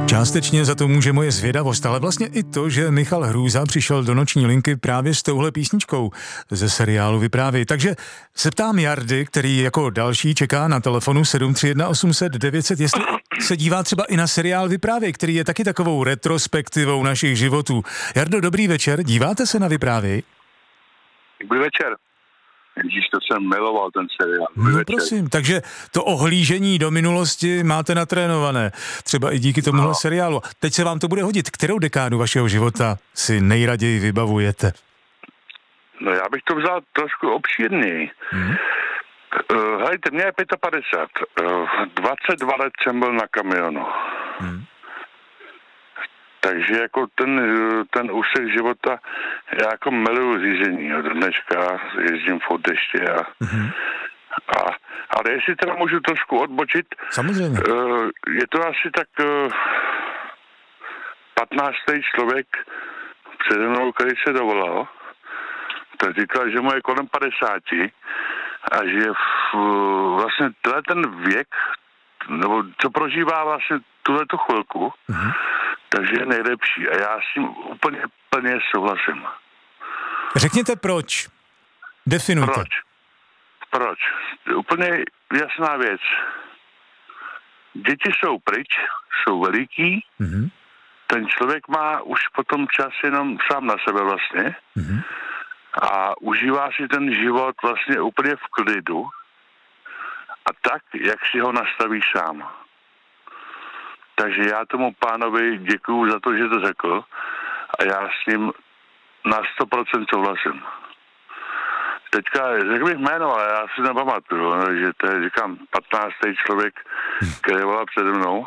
Částečně za to může moje zvědavost, ale vlastně i to, že Michal Hrůza přišel do noční linky právě s touhle písničkou ze seriálu Vyprávěj. Takže se ptám Jardy, který jako další čeká na telefonu 731 800 900, jestli se dívá třeba i na seriál Vyprávěj, který je taky takovou retrospektivou našich životů. Jardo, dobrý večer, díváte se na Vyprávěj? Dobrý večer. Ježíš, to jsem miloval ten seriál. No prosím, takže to ohlížení do minulosti máte natrénované, třeba i díky tomuhle seriálu. Teď se vám to bude hodit. Kterou dekádu vašeho života si nejraději vybavujete? No já bych to vzal trošku obšírněji. Hejte, mě je 55. 22 let jsem byl na kamionu. Takže jako ten úsek života, já jako miluju řízení od dneška, jezdím v deště ale jestli teda můžu trošku odbočit, samozřejmě. Je to asi tak 15. člověk přede mnou, který se dovolal, tak říkal, že mu je kolem 50 a že vlastně ten věk, nebo co prožívá vlastně tuhletu chvilku, takže je nejlepší. A já s tím úplně plně souhlasím. Řekněte proč. Definujte. Proč? Úplně jasná věc. Děti jsou pryč, jsou veliký, ten člověk má už potom čas jenom sám na sebe vlastně a užívá si ten život vlastně úplně v klidu a tak, jak si ho nastaví sám. Takže já tomu pánovi děkuju za to, že to řekl a já s ním na 100% souhlasím. Teďka řekl bych jméno, ale já si nepamatuju, že to je, říkám, 15. člověk, který volal přede mnou.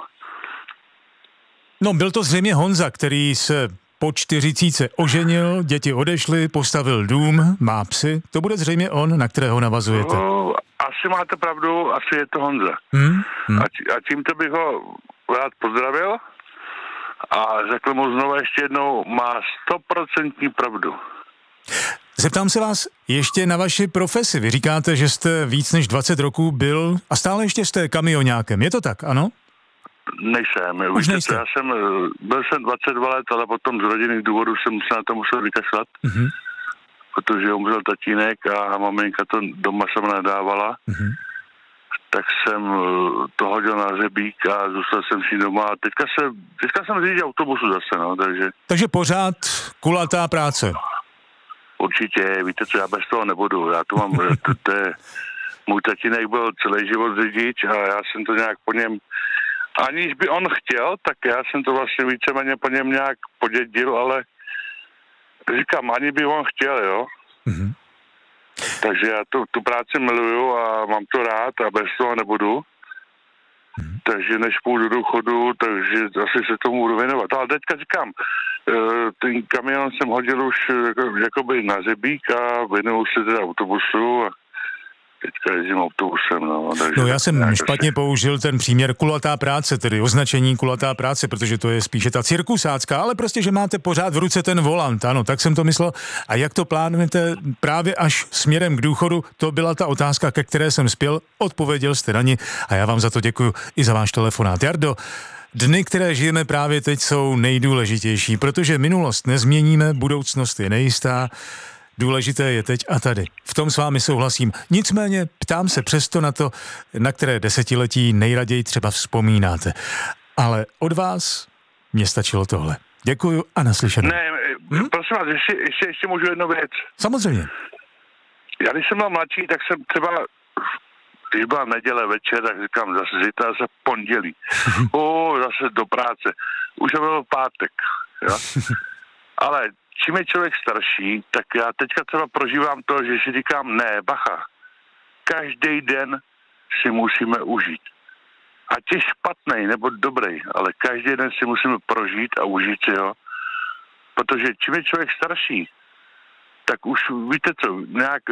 No, byl to zřejmě Honza, který se po 40 oženil, děti odešly, postavil dům, má psy. To bude zřejmě on, na kterého navazujete. No, asi máte pravdu, asi je to Honza. A tímto bych ho rád pozdravil a řekl mu znovu ještě jednou, má 100% pravdu. Zeptám se vás ještě na vaši profesi. Vy říkáte, že jste víc než 20 roků byl a stále ještě jste kamioňákem. Je to tak, ano? Nejsem. Už nejste. Byl jsem 22 let, ale potom z rodinných důvodů jsem se na to musel vykašlat, protože umřel tatínek a maminka to doma sama nadávala. Tak jsem to hodil na hřebík a zůstal jsem si doma a teďka jsem řidič autobusu zase, no, takže... Takže pořád kulatá práce. Určitě, víte co, já bez toho nebudu, já to mám, můj tatínek byl celý život řidič a já jsem to nějak po něm, aniž by on chtěl, tak já jsem to vlastně víceméně po něm nějak podědil, ale říkám, ani by on chtěl, jo. Takže já tu práci miluju a mám to rád a bez toho nebudu. Takže než půjdu do důchodu, takže asi se tomu budu věnovat. Ale teďka říkám, ten kamion jsem hodil už jakoby na řebík a věnuju se teda autobusu a teďka jezdím autobusem. No já jsem špatně použil ten příměr kulatá práce, tedy označení kulatá práce, protože to je spíše ta cirkusácká, ale prostě, že máte pořád v ruce ten volant, ano, tak jsem to myslel. A jak to plánujete právě až směrem k důchodu, to byla ta otázka, ke které jsem spěl, odpověděl jste na ni a já vám za to děkuju i za váš telefonát. Jardo, dny, které žijeme právě teď, jsou nejdůležitější, protože minulost nezměníme, budoucnost je nejistá. Důležité je teď a tady. V tom s vámi souhlasím. Nicméně ptám se přesto na to, na které desetiletí nejraději třeba vzpomínáte. Ale od vás mě stačilo tohle. Děkuju a naslyšenou. Ne, prosím vás, ještě můžu jednu věc. Samozřejmě. Já když jsem byl mladší, tak jsem třeba, když byla neděle večer, tak říkám zase pondělí. Zase do práce. Už byl pátek. Jo? Ale čím je člověk starší, tak já teďka třeba prožívám to, že si říkám, ne, bacha, každý den si musíme užít. Ať je špatnej nebo dobrý, ale každý den si musíme prožít a užít si ho. Protože čím je člověk starší, tak už víte co, nějak...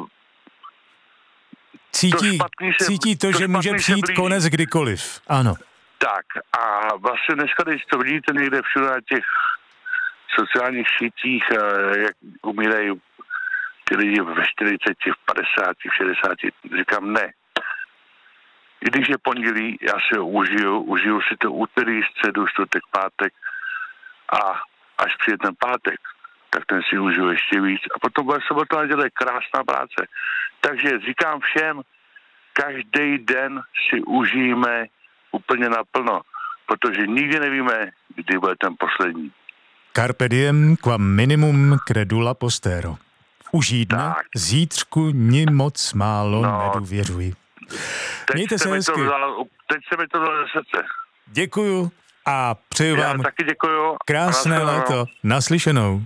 Cítí to, že může přijít konec kdykoliv. Ano. Tak a vlastně dneska, když to vidíte někde všude na těch sociálních sítích, jak umírají ty lidi ve 40, v 50, v 60, říkám ne. i když je pondělí, já si ho užiju si to úterý, středu, čtvrtek, pátek a až přijde ten pátek, tak ten si užiju ještě víc. A potom bude sobota, neděle, krásná práce. Takže říkám všem, každý den si užijeme úplně naplno, protože nikdy nevíme, kdy bude ten poslední. Carpe diem quam minimum credula postero. Užij dne, zítřku ni moc málo nedůvěřuj. Mějte se hezky. Teď se mi to dalo ze srdce. Děkuju a přeju vám taky děkuju. Krásné léto. Naslyšenou.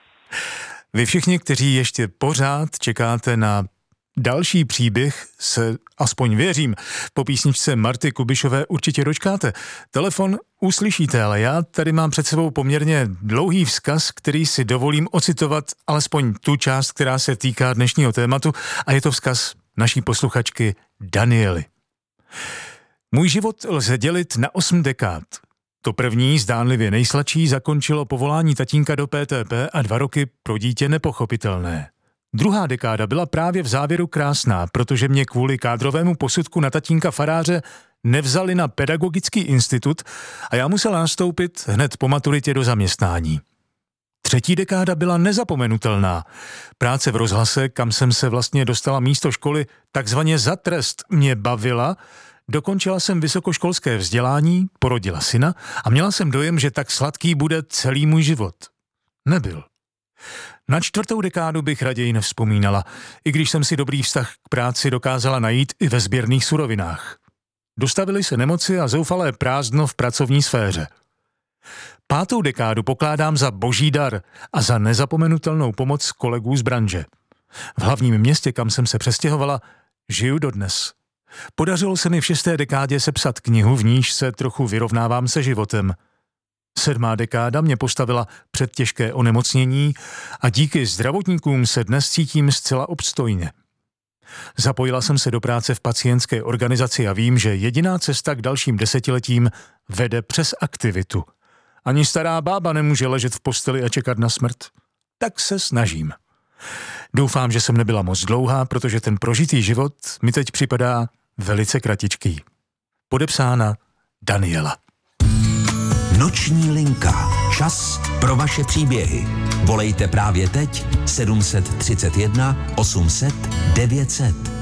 Vy všichni, kteří ještě pořád čekáte na další příběh, se aspoň věřím, po písničce Marty Kubišové určitě dočkáte. Telefon uslyšíte, ale já tady mám před sebou poměrně dlouhý vzkaz, který si dovolím ocitovat alespoň tu část, která se týká dnešního tématu, a je to vzkaz naší posluchačky Daniely. Můj život lze dělit na 8 dekád. To první, zdánlivě nejsladší, zakončilo povolání tatínka do PTP a 2 roky pro dítě nepochopitelné. Druhá dekáda byla právě v závěru krásná, protože mě kvůli kádrovému posudku na tatínka faráře nevzali na pedagogický institut a já musel nastoupit hned po maturitě do zaměstnání. Třetí dekáda byla nezapomenutelná. Práce v rozhlase, kam jsem se vlastně dostala místo školy, takzvaně za trest, mě bavila. Dokončila jsem vysokoškolské vzdělání, porodila syna a měla jsem dojem, že tak sladký bude celý můj život. Nebyl. Na 4. dekádu bych raději nevzpomínala, i když jsem si dobrý vztah k práci dokázala najít i ve sběrných surovinách. Dostavily se nemoci a zoufalé prázdno v pracovní sféře. 5. dekádu pokládám za boží dar a za nezapomenutelnou pomoc kolegů z branže. V hlavním městě, kam jsem se přestěhovala, žiju dodnes. Podařilo se mi v 6. dekádě sepsat knihu, v níž se trochu vyrovnávám se životem. 7. dekáda mě postavila před těžké onemocnění a díky zdravotníkům se dnes cítím zcela obstojně. Zapojila jsem se do práce v pacientské organizaci a vím, že jediná cesta k dalším desetiletím vede přes aktivitu. Ani stará bába nemůže ležet v posteli a čekat na smrt. Tak se snažím. Doufám, že jsem nebyla moc dlouhá, protože ten prožitý život mi teď připadá velice kratičký. Podepsána Daniela. Noční linka. Čas pro vaše příběhy. Volejte právě teď 731 800 900.